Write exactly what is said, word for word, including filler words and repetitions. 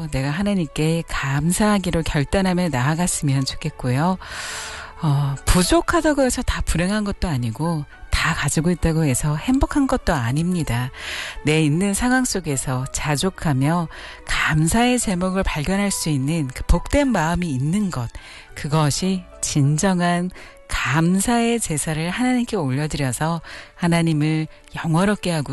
내가 하나님께 감사하기로 결단하며 나아갔으면 좋겠고요. 어, 부족하다고 해서 다 불행한 것도 아니고 다 가지고 있다고 해서 행복한 것도 아닙니다. 내 있는 상황 속에서 자족하며 감사의 제목을 발견할 수 있는 그 복된 마음이 있는 것, 그것이 진정한 감사의 제사를 하나님께 올려드려서 하나님을 영화롭게 하고